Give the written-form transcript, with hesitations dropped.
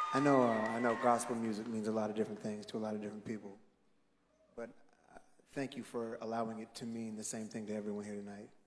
I know gospel music means a lot of different things to a lot of different people, but thank you for allowing it to mean the same thing to everyone here tonight.